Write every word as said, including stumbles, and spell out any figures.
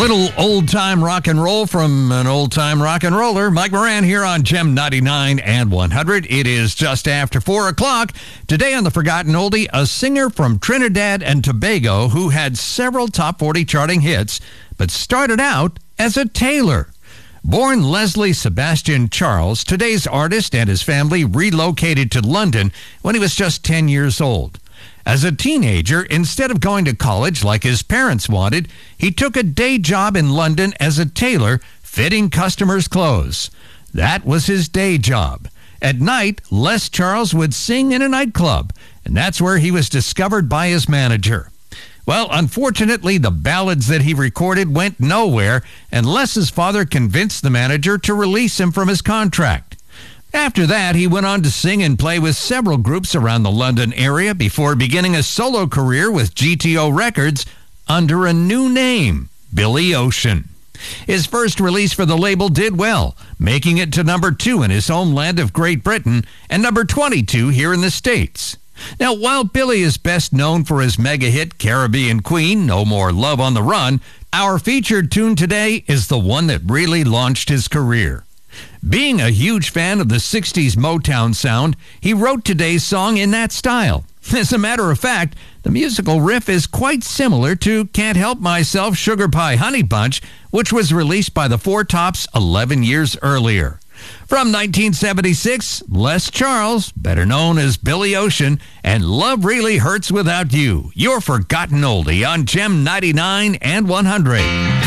little old-time rock and roll from an old-time rock and roller. Mike Moran here on Gem ninety-nine and one hundred. It is just after four o'clock. Today on The Forgotten Oldie, a singer from Trinidad and Tobago who had several top forty charting hits, but started out as a tailor. Born Leslie Sebastian Charles, today's artist and his family relocated to London when he was just ten years old. As a teenager, instead of going to college like his parents wanted, he took a day job in London as a tailor, fitting customers' clothes. That was his day job. At night, Les Charles would sing in a nightclub, and that's where he was discovered by his manager. Well, unfortunately, the ballads that he recorded went nowhere, and Les's father convinced the manager to release him from his contract. After that, he went on to sing and play with several groups around the London area before beginning a solo career with G T O Records under a new name, Billy Ocean. His first release for the label did well, making it to number two in his homeland of Great Britain and number twenty-two here in the States. Now, while Billy is best known for his mega hit Caribbean Queen, No More Love on the Run, our featured tune today is the one that really launched his career. Being a huge fan of the sixties Motown sound, he wrote today's song in that style. As a matter of fact, the musical riff is quite similar to Can't Help Myself Sugar Pie Honey Bunch, which was released by the Four Tops eleven years earlier. From nineteen seventy-six, Les Charles, better known as Billy Ocean, and Love Really Hurts Without You, your forgotten oldie on Gem ninety-nine and one hundred.